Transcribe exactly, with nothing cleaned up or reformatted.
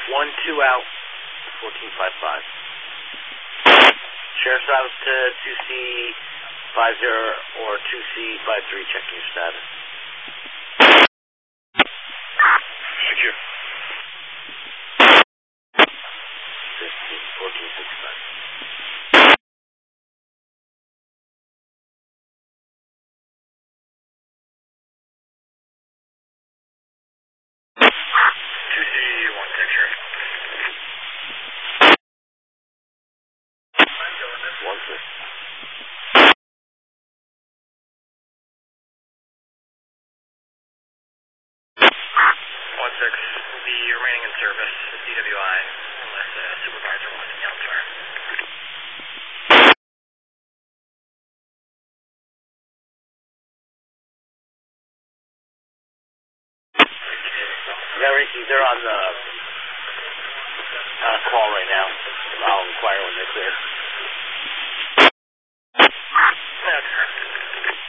One, two out, fourteen five five. Sheriff's Office to two C five zero or two C five three, checking your status. Secure. fifteen, fourteen sixty-five. two C one six, Sheriff. One six. One six will be remaining in service at D W I unless the supervisor wants me elsewhere. Yeah, Ricky, they're on the uh, call right now. I'll inquire when they're clear.